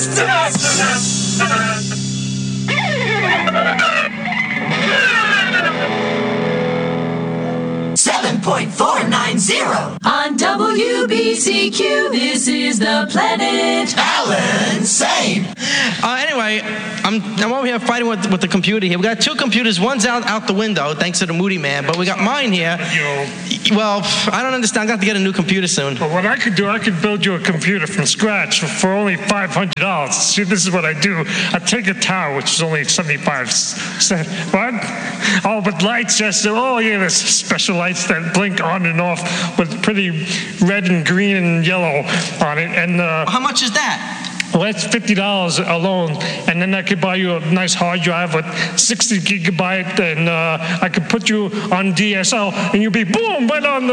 .490 on WBCQ. This is the Planet Alan Sane. Anyway, I'm over here fighting with the computer here. We got two computers. One's out the window, thanks to the Moody Man, but we got mine here. Well, I don't understand. I'm going to have to get a new computer soon. Well, what I could do, I could build you a computer from scratch for only $500. See, this is what I do. I take a tower, which is only 75 cents. What? Oh, but lights, yes. Oh, yeah, there's special lights that blink on and off with pretty red and green and yellow on it. And how much is that? Well, that's $50 alone, and then I could buy you a nice hard drive with 60 gigabyte, and I could put you on DSL, and you'll be boom right on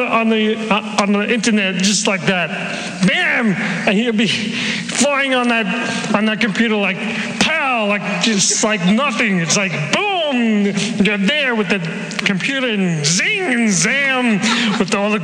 the internet just like that, bam, and you'll be flying on that computer like pow, like just like nothing. It's like boom, you're there with the computer and zing and zam with all the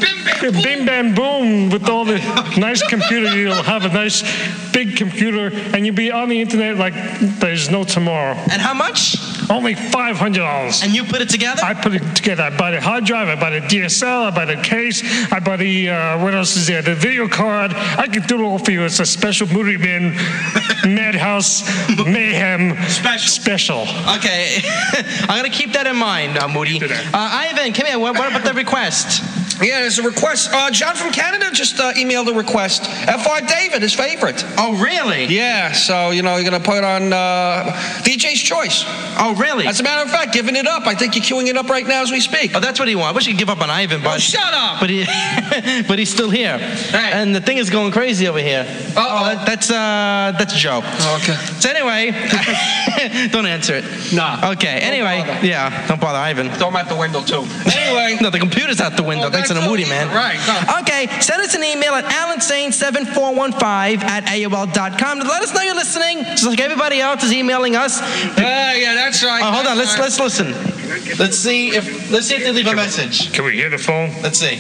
bim bam boom with all the nice computer. You'll have a nice big computer, and you'll be on the internet like there's no tomorrow. And how much? Only $500. And you put it together? I put it together. I bought a hard drive, I bought a DSL, I bought a case, I bought what else is there? The video card. I can do it all for you. It's a special Moody Man Madhouse Mayhem special. Okay. I'm going to keep that in mind, Moody. Ivan, come here. What about the request? Yeah, there's a request. John from Canada just emailed a request. F.R. David, his favorite. Oh, really? Yeah, so, you're going to put it on DJ's Choice. Oh, really? As a matter of fact, giving it up. I think you're queuing it up right now as we speak. Oh, that's what he wants. I wish he could give up on Ivan, but... Oh, shut up! But he's still here. Hey. And the thing is going crazy over here. Uh-oh. That's Joe. Oh, okay. So anyway, don't answer it. Nah. Okay, anyway. Don't bother Ivan. Throw him out the window, too. Anyway. No, the computer's out the window. Thanks to the Moody Man. Right. Okay, send us an email at alansane7415@aol.com to let us know you're listening, just like everybody else is emailing us. Yeah, that's right. Hold on, let's listen. Let's see if they leave a message. Can we hear the phone? Let's see.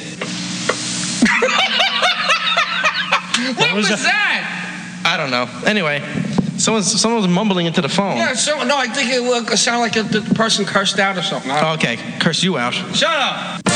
What was that? I don't know. Anyway, someone was mumbling into the phone. Yeah, I think it sounded like the person cursed out or something. Okay, curse you out. Shut up.